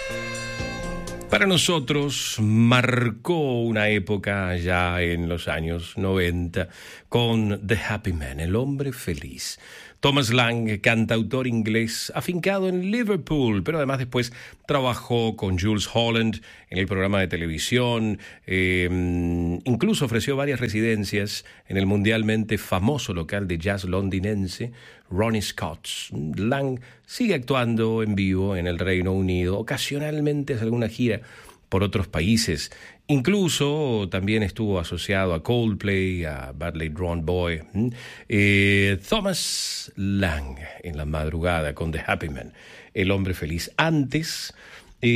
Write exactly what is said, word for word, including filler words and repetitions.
Para nosotros marcó una época ya en los años noventa con The Happy Man, el hombre feliz. Thomas Lang, cantautor inglés afincado en Liverpool, pero además después trabajó con Jools Holland en el programa de televisión, eh, incluso ofreció varias residencias en el mundialmente famoso local de jazz londinense Ronnie Scott's. Lang sigue actuando en vivo en el Reino Unido, ocasionalmente hace alguna gira por otros países. Incluso también estuvo asociado a Coldplay, a Badly Drawn Boy. Eh, Thomas Lang en la madrugada con The Happy Man, el hombre feliz. Antes